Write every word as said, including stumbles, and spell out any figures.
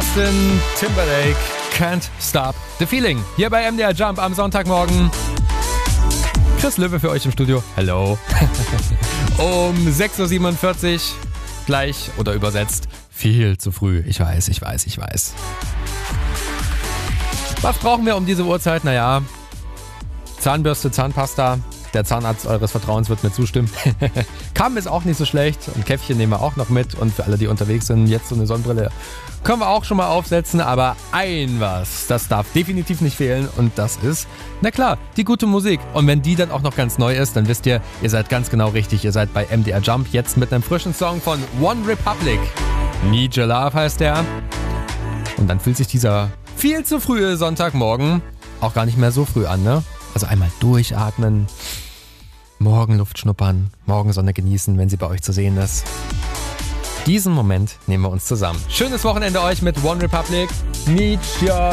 Justin Timberlake, Can't Stop the Feeling. Hier bei M D R Jump am Sonntagmorgen. Chris Löwe für euch im Studio. Hello. Um sechs Uhr siebenundvierzig. Gleich oder übersetzt viel zu früh. Ich weiß, ich weiß, ich weiß. Was brauchen wir um diese Uhrzeit? Naja, Zahnbürste, Zahnpasta. Der Zahnarzt eures Vertrauens wird mir zustimmen. Kamm ist auch nicht so schlecht und Käffchen nehmen wir auch noch mit. Und für alle, die unterwegs sind, jetzt so eine Sonnenbrille können wir auch schon mal aufsetzen. Aber ein was, das darf definitiv nicht fehlen und das ist, na klar, die gute Musik. Und wenn die dann auch noch ganz neu ist, dann wisst ihr, ihr seid ganz genau richtig. Ihr seid bei M D R Jump jetzt mit einem frischen Song von One Republic. Need Your Love heißt der. Und dann fühlt sich dieser viel zu frühe Sonntagmorgen auch gar nicht mehr so früh an, ne? Also einmal durchatmen, Morgenluft schnuppern, Morgensonne genießen, wenn sie bei euch zu sehen ist. Diesen Moment nehmen wir uns zusammen. Schönes Wochenende euch mit One Republic. Need Your